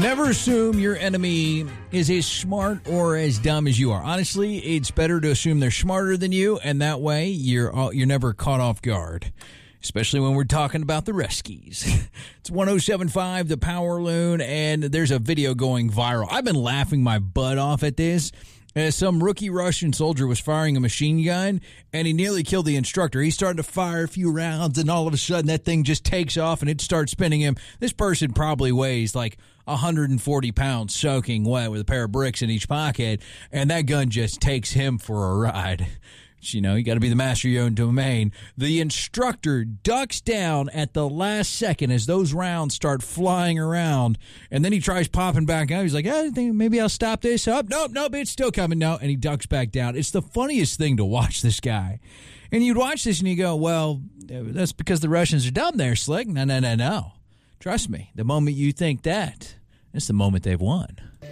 Never assume your enemy is as smart or as dumb as you are. Honestly, it's better to assume they're smarter than you, and that way you're never caught off guard, especially when we're talking about the Ruskies. It's 107.5, the Power Loon, and there's a video going viral. I've been laughing my butt off at this. Some rookie Russian soldier was firing a machine gun, and he nearly killed the instructor. He started to fire a few rounds, and all of a sudden that thing just takes off, and it starts spinning him. This person probably weighs like 140 pounds soaking wet with a pair of bricks in each pocket, and that gun just takes him for a ride. You know, you got to be the master of your own domain. The instructor ducks down at the last second as those rounds start flying around, and then he tries popping back out. He's like, I think maybe I'll stop this up. Nope, it's still coming. No, and he ducks back down. It's the funniest thing to watch this guy. And you'd watch this and you go, well, that's because the Russians are dumb there, Slick. No. Trust me, the moment you think that, it's the moment they've won.